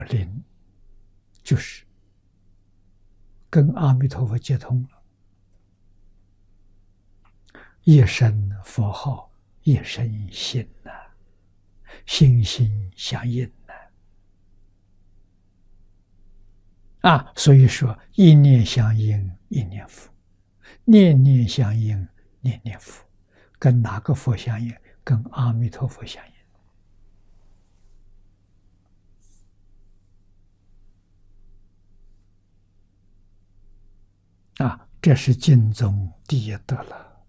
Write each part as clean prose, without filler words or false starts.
灵就是跟阿弥陀佛接通了，一声佛号，一声心呐，心心相印呐。所以说一念相应，一念佛；念念相应，念念佛。跟哪个佛相应？跟阿弥陀佛相应。这是经中第一德了，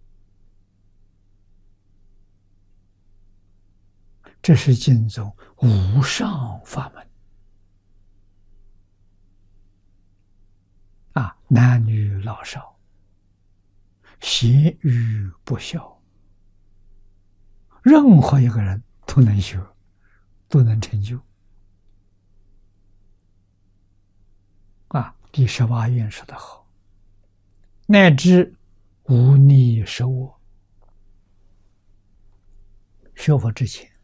这是经中无上法门男女老少，贤愚不肖，任何一个人都能学，都能成就。第18愿说得好，乃至无逆舍我。学佛之前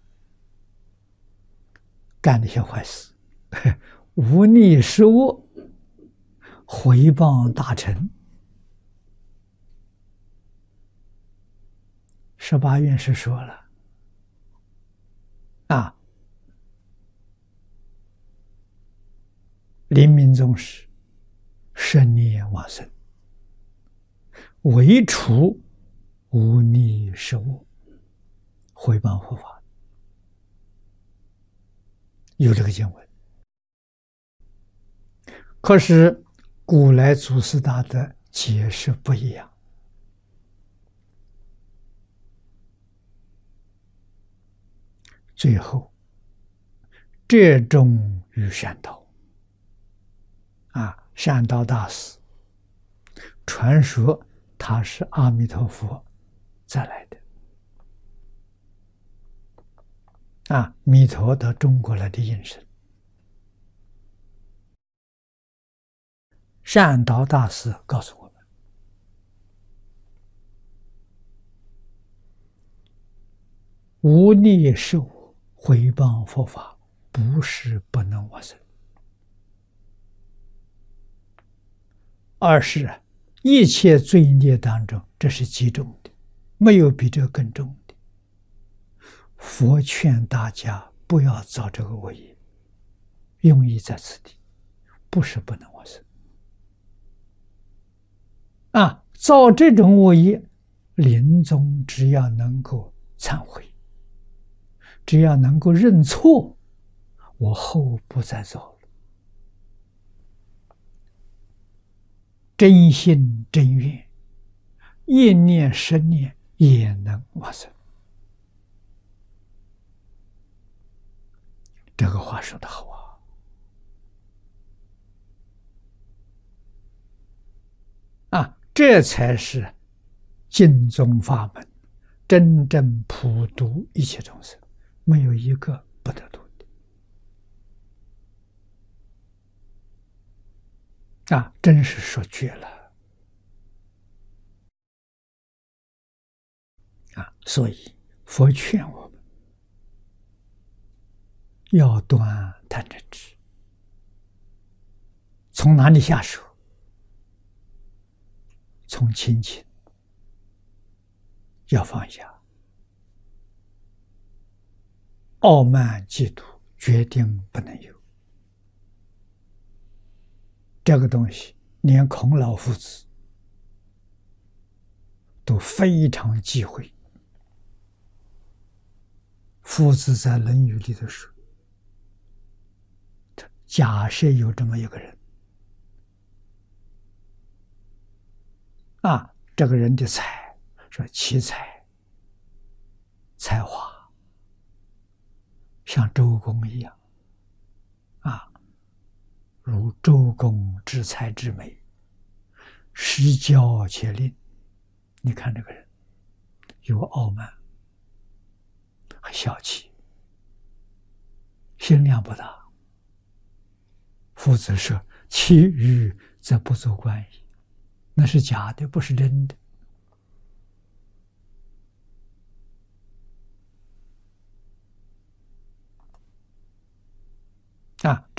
干那些坏事，无逆舍我，回谤大臣。18愿是说了临命终时生念往生，唯除无逆舍我，回谤佛法。有这个经文。可是古来祖师大德解释不一样。最后折中于善导善导大师传说他是阿弥陀佛再来的弥陀到中国来的应身。善导大师告诉我们，无逆舍我，回谤佛法，不是不能往生，而是一切罪孽当中，这是极重的，没有比这更重的。佛劝大家不要造这个恶业，用意在此地，不是不能往生。造这种恶业，临终只要能够忏悔，只要能够认错，我后不再造了，真心真愿，一念10念也能往生。这个话说得好这才是净宗法门真正普度一切众生，没有一个不得度的真是说绝了所以佛劝我们要断贪嗔痴。从哪里下手？从亲情要放下，傲慢嫉妒决定不能有。这个东西连孔老夫子都非常忌讳。夫子在《论语》里头说，假设有这么一个人这个人的才，说奇才才华像周公一样如周公之才之美，施教且令。你看这个人有傲慢和小气，心量不大。夫子说其余则不足观矣，那是假的，不是真的。 啊，